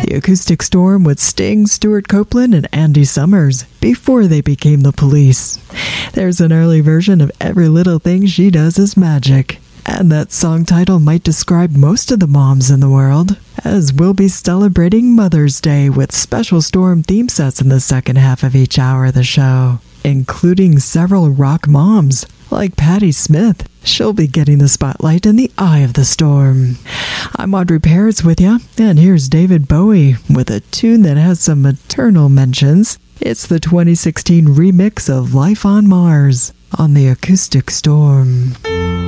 The Acoustic Storm with Sting, Stuart Copeland, and Andy Summers before they became the Police. There's an early version of Every Little Thing She Does Is Magic. And that song title might describe most of the moms in the world, as we'll be celebrating Mother's Day with special Storm theme sets in the second half of each hour of the show, including several rock moms, like Patti Smith. She'll be getting the spotlight in the eye of the storm. I'm Audrey Parrots with you, and here's David Bowie with a tune that has some maternal mentions. It's the 2016 remix of Life on Mars on the Acoustic Storm.